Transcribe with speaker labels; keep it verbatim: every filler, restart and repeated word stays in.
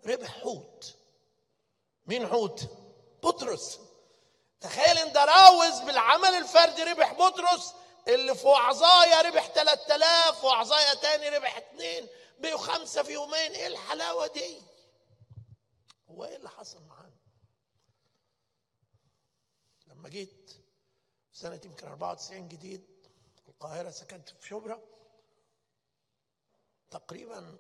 Speaker 1: ربح حوت. مين حوت؟ بطرس. تخيل ان ده راوز بالعمل الفردي ربح بطرس، اللي في وعظايا ربح ثلاثة آلاف، وعظايا تاني ربح اتنين، بقوا خمسة في يومين. ايه الحلاوة دي؟ هو ايه اللي حصل معانا؟ لما جيت سنة يمكن أربعة وتسعين جديد القاهرة، سكنت في شبرا، تقريبا